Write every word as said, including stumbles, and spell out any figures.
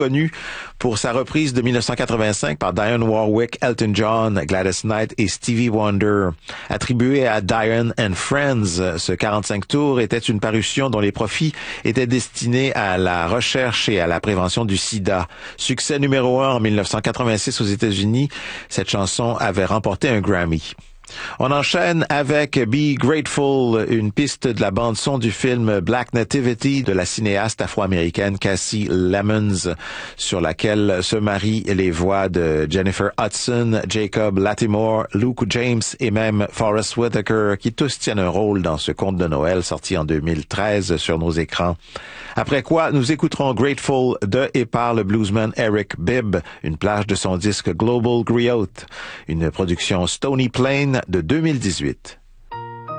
connu pour sa reprise de mille neuf cent quatre-vingt-cinq par Dionne Warwick, Elton John, Gladys Knight et Stevie Wonder. Attribué à Dionne and Friends, ce quarante-cinq tours était une parution dont les profits étaient destinés à la recherche et à la prévention du sida. Succès numéro un en mille neuf cent quatre-vingt-six aux États-Unis, cette chanson avait remporté un Grammy. On enchaîne avec Be Grateful, une piste de la bande-son du film Black Nativity de la cinéaste afro-américaine Cassie Lemons, sur laquelle se marient les voix de Jennifer Hudson, Jacob Latimore, Luke James et même Forest Whitaker, qui tous tiennent un rôle dans ce conte de Noël sorti en deux mille treize sur nos écrans. Après quoi, nous écouterons Grateful de et par le bluesman Eric Bibb, une plage de son disque Global Griot, une production Stony Plain de deux mille dix-huit.